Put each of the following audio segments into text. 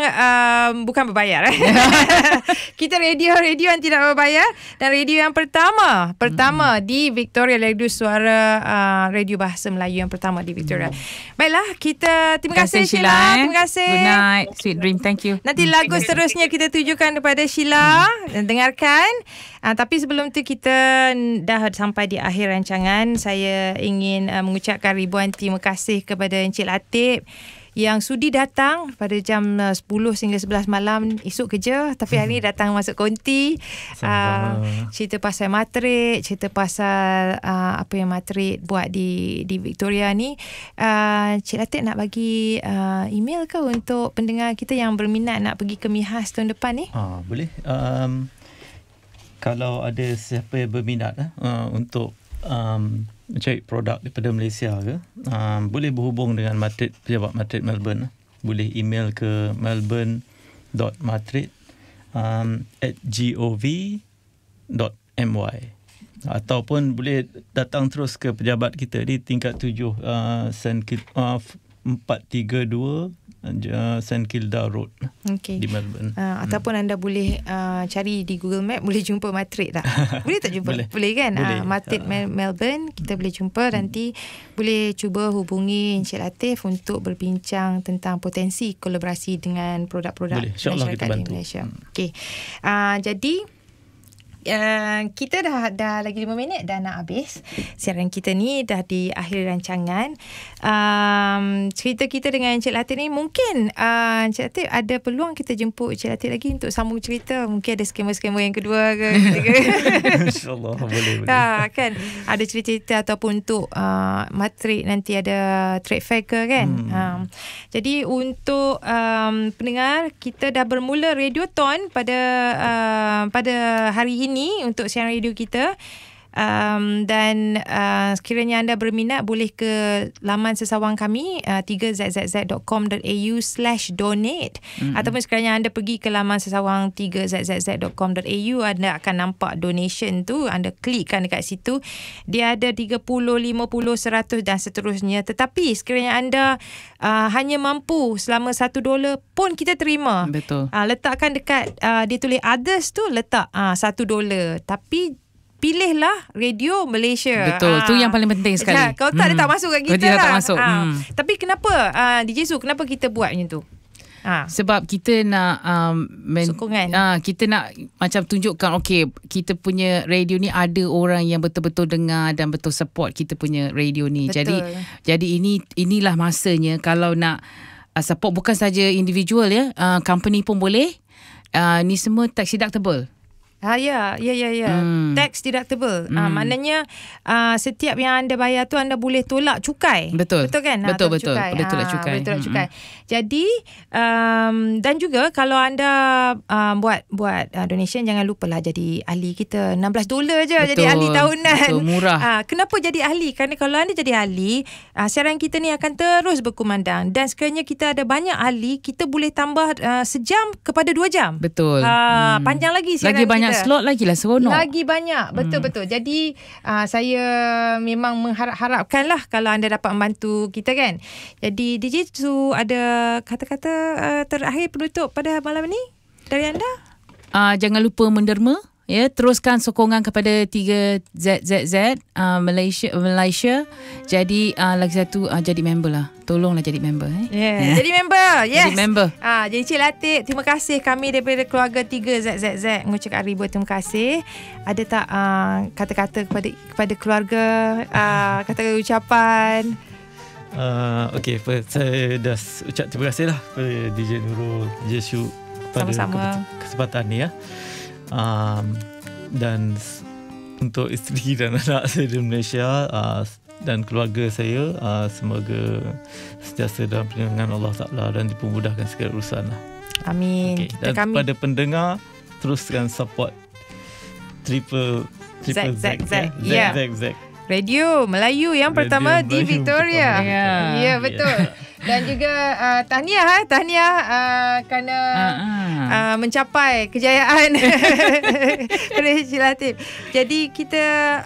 bukan berbayar. Kita radio yang tidak berbayar, dan radio yang pertama di Victoria, radio suara radio bahasa Melayu yang pertama di Victoria. Baiklah, kita terima kasih Sheila. Terima kasih. Good night, sweet dream. Thank you. Nanti lagu seterusnya kita tujukan kepada Sheila. Dengarkan. Tapi sebelum tu kita dah sampai di akhir rancangan. Saya ingin mengucapkan ribuan terima kasih kepada Encik Latif yang sudi datang pada jam 10 hingga 11 malam esok kerja, tapi hari ni datang masuk konti, cerita pasal matrik, cerita pasal apa yang matrik buat di Victoria ni. Cik Latif nak bagi email ke untuk pendengar kita yang berminat nak pergi ke MIHAS tahun depan ni? Boleh. Kalau ada siapa yang berminat untuk mencari produk daripada Malaysia ke, boleh berhubung dengan pejabat Matrik Melbourne. Boleh email ke melbourne.matrik@gov.my, ataupun boleh datang terus ke pejabat kita di tingkat 7 432 St Kilda Road, di Melbourne. Ataupun anda boleh cari di Google Map, boleh jumpa Matrik tak? Boleh tak jumpa? Boleh kan? Matrik Melbourne, kita boleh jumpa. Nanti boleh cuba hubungi Encik Latif untuk berbincang tentang potensi kolaborasi dengan produk-produk masyarakat di Malaysia. Okay. Jadi kita dah lagi 5 minit dah nak habis. Siaran kita ni dah di akhir rancangan. Cerita kita dengan Encik Latif ni mungkin Encik Latif ada peluang kita jemput Encik Latif lagi untuk sambung cerita. Mungkin ada skema-skema yang kedua ke. InsyaAllah boleh. Kan ada cerita-cerita ataupun untuk matrik nanti ada trade fair ke kan. Jadi untuk pendengar, kita dah bermula Radiothon pada hari ini untuk siaran radio kita. Dan sekiranya anda berminat, boleh ke laman sesawang kami 3zzz.com.au/donate, ataupun sekiranya anda pergi ke laman sesawang 3zzz.com.au, anda akan nampak donation tu, anda klikkan dekat situ. Dia ada 30, 50, 100 dan seterusnya. Tetapi sekiranya anda hanya mampu selama $1 pun kita terima. Betul. Letakkan dekat dia tulis others tu, letak $1. Tapi pilihlah Radio Malaysia. Betul. Tu yang paling penting sekali. Kalau tak, dia tak masuk kat kita lah. Tak masuk. Tapi kenapa DJ Su, kenapa kita buat macam tu? Sebab kita nak sokongan. Kita nak macam tunjukkan, okay, kita punya radio ni ada orang yang betul-betul dengar dan betul support kita punya radio ni. Betul. Jadi inilah masanya kalau nak support bukan saja individual ya, company pun boleh. Ni semua tax deductible. Ya. Tax deductible. Maknanya setiap yang anda bayar tu anda boleh tolak cukai. Betul kan? Betul. Cukai. Boleh tolak cukai. Boleh tolak cukai. Jadi dan juga kalau anda buat donation, jangan lupalah jadi ahli kita. $16 je. Betul. Jadi ahli tahunan. Betul, murah. Kenapa jadi ahli? Kerana kalau anda jadi ahli, siaran kita ni akan terus berkumandang, dan sekiranya kita ada banyak ahli, kita boleh tambah sejam kepada 2 jam. Betul. Panjang lagi siaran lagi banyak kita. Slot lagi lah seronok. Lagi banyak. Betul. Jadi saya memang mengharapkan lah kalau anda dapat membantu kita kan. Jadi DJ Su, ada kata-kata terakhir penutup pada malam ni dari anda? Jangan lupa menderma. Ya, teruskan sokongan kepada 3ZZZ Malaysia. Jadi lagi satu, jadi member lah. Tolonglah jadi member. Jadi member. Yes. Jadi member. Jadi Cik Latif, terima kasih. Kami daripada keluarga 3ZZZ mengucapkan ribuan terima kasih. Ada tak kata-kata kepada keluarga, kata ucapan? Okay, saya dah ucap terima kasih lah kepada DJ Nurul, DJ Syu pada kesempatan ni ya. Dan untuk isteri dan anak saya di Malaysia dan keluarga saya, semoga sentiasa dalam perlindungan Allah Ta'ala dan dipermudahkan segala urusan lah. Amin. Dan kepada pendengar, teruskan support Triple Z. Radio Melayu yang pertama di Victoria. Ya, betul. Dan juga tahniah kerana mencapai kejayaan pada Encik Latif. Jadi kita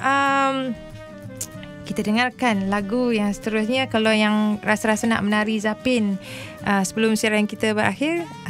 dengarkan lagu yang seterusnya. Kalau yang rasa-rasa nak menari Zapin sebelum siaran kita berakhir,